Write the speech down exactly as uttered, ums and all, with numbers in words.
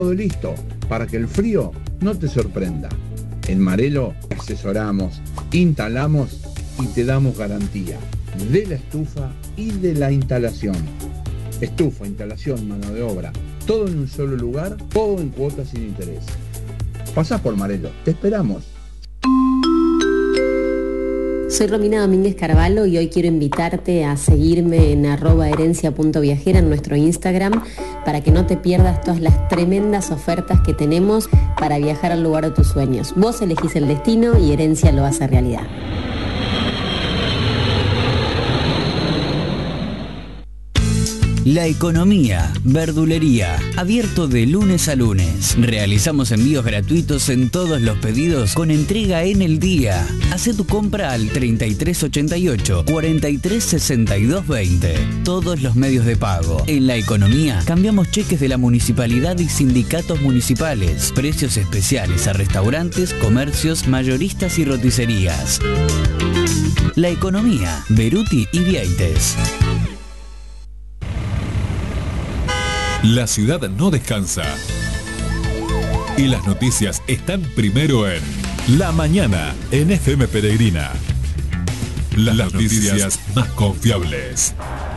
todo listo para que el frío no te sorprenda. En Marelo te asesoramos, instalamos y te damos garantía de la estufa y de la instalación. Estufa, instalación, mano de obra, todo en un solo lugar, todo en cuotas sin interés. Pasá por Marelo, te esperamos. Soy Romina Domínguez Carvalho y hoy quiero invitarte a seguirme en arroba herencia punto viajera en nuestro Instagram para que no te pierdas todas las tremendas ofertas que tenemos para viajar al lugar de tus sueños. Vos elegís el destino y Herencia lo hace realidad. La Economía, verdulería, abierto de lunes a lunes. Realizamos envíos gratuitos en todos los pedidos con entrega en el día. Hacé tu compra al treinta y tres ochenta y ocho, cuarenta y tres sesenta y dos veinte. Todos los medios de pago. En La Economía cambiamos cheques de la municipalidad y sindicatos municipales. Precios especiales a restaurantes, comercios, mayoristas y roticerías. La Economía, Beruti y Vieites. La ciudad no descansa. Y las noticias están primero en La Mañana en F M Peregrina. Las, las noticias, noticias más confiables.